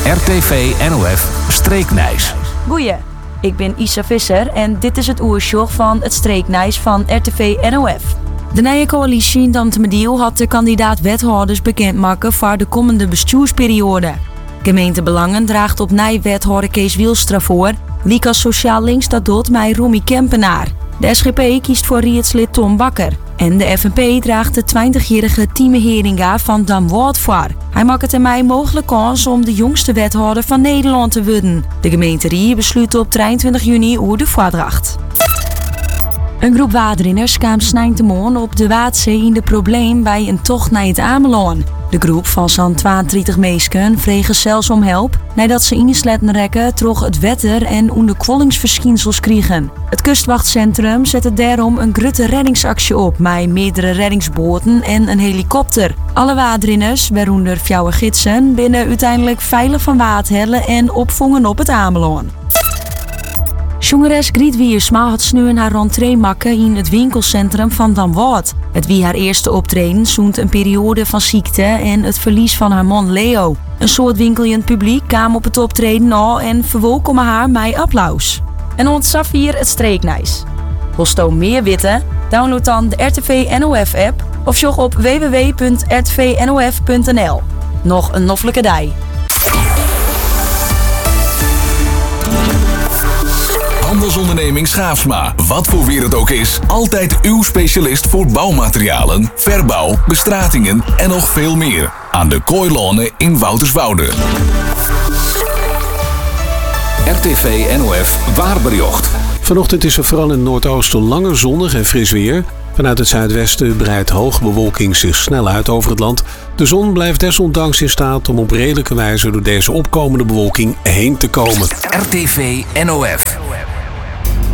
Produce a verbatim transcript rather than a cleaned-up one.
R T V N O F Streeknijs. Goeie, ik ben Isa Visser en dit is het oersjog van het Streeknijs van R T V N O F. De nieuwe coalitie in Damtemediel had de kandidaat-wethouders bekendmaken voor de komende bestuursperiode. Gemeentebelangen draagt op nij-wethouder Kees Wielstra voor, wie als sociaal links dat doet met Romy Kempenaar. De S G P kiest voor raadslid Tom Bakker. En de F N P draagt de twintigjarige Tieme Heringa van Damwoudt voor. Hij maakt het ermee mogelijk kans om de jongste wethouder van Nederland te worden. De gemeente Rie besluit op drieëntwintig juni over de voordracht. Een groep waardrinners kwam snijntemoorn op de Waadzee in de probleem bij een tocht naar het Ameland. De groep van zo'n tweeëntwintig meesken vregen zelfs om hulp nadat ze insletten rekken troch het wetter en onderkwollingsverschijnsels kregen. Het kustwachtcentrum zette daarom een grote reddingsactie op met meerdere reddingsboten en een helikopter. Alle waardrinners, waaronder vier gidsen, binnen uiteindelijk veilig van waardhellen en opvangen op het Ameland. Jongeres Griet Wiersma had nu haar rentree maken in het winkelcentrum van Damwoudt. Het wie haar eerste optreden zoent een periode van ziekte en het verlies van haar man Leo. Een soort winkelend publiek kwam op het optreden al en verwelkomde haar met applaus. En ontzaf hier het Streeknijs. Wil je meer weten? Download dan de R T V N O F app of jog op w w w punt r t v n o f punt n l. Nog een noffelijke dag. Handelsonderneming Schaafsma. Wat voor weer het ook is, altijd uw specialist voor bouwmaterialen, verbouw, bestratingen en nog veel meer. Aan de Kooilonen in Wouterswoude. R T V N O F Waarbericht. Vanochtend is er vooral in het noordoosten langer zonnig en fris weer. Vanuit het zuidwesten breidt hoge bewolking zich snel uit over het land. De zon blijft desondanks in staat om op redelijke wijze door deze opkomende bewolking heen te komen. R T V N O F.